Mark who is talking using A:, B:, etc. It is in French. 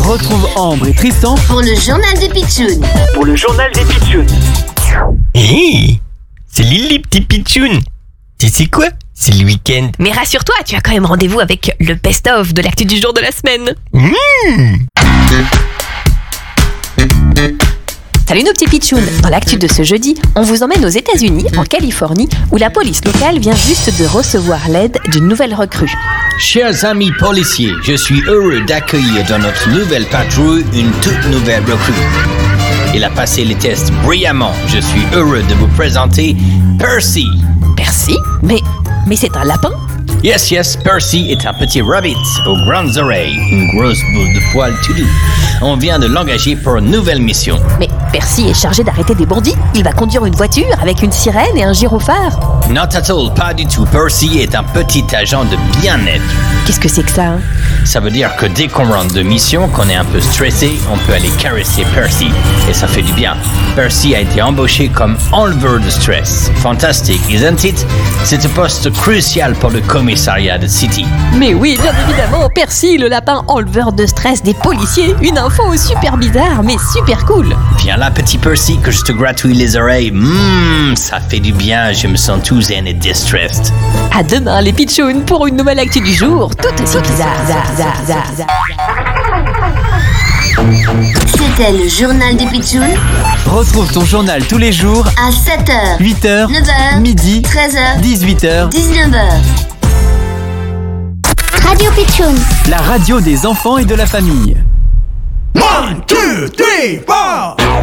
A: Retrouve Ambre et Tristan
B: pour le journal des pitchouns.
C: Hé, salut les petits pitchouns. Tu sais quoi? C'est le week-end.
D: Mais rassure-toi, tu as quand même rendez-vous avec le best-of de l'actu du jour de la semaine. Salut nos petits pitchouns. Dans l'actu de ce jeudi, on vous emmène aux États-Unis, en Californie, où la police locale vient juste de recevoir l'aide d'une nouvelle recrue.
E: Chers amis policiers, je suis heureux d'accueillir dans notre nouvelle patrouille une toute nouvelle recrue. Il a passé les tests brillamment. Je suis heureux de vous présenter Percy.
D: Percy? Mais c'est un lapin?
E: Yes, Percy est un petit rabbit aux grandes oreilles, une grosse boule de poils tout doux. On vient de l'engager pour une nouvelle mission.
D: Mais Percy est chargé d'arrêter des bandits. Il va conduire une voiture avec une sirène et un gyrophare.
E: Not at all, pas du tout. Percy est un petit agent de bien-être.
D: Qu'est-ce que c'est que ça, hein?
E: Ça veut dire que dès qu'on rentre de mission, qu'on est un peu stressé, on peut aller caresser Percy. Et ça fait du bien. Percy a été embauché comme enleveur de stress. Fantastique, isn't it? C'est un poste crucial pour le commissariat de City.
D: Mais oui, bien évidemment, Percy, le lapin enleveur de stress des policiers. Une info super bizarre, mais super cool.
E: Viens là, petit Percy, que je te gratouille les oreilles. Ça fait du bien, je me sens tout zen et distressed.
D: À demain, les pitchouns, pour une nouvelle actu du jour, tout aussi bizarre.
B: C'était le journal des pitchouns
A: Retrouve ton journal tous les jours
B: à 7h,
A: 8h,
B: 9h,
A: midi,
B: 13h,
A: 18h.
B: 19h.
F: Radio Pitchoun.
A: La radio des enfants et de la famille.
G: 1, 2, 3, 4.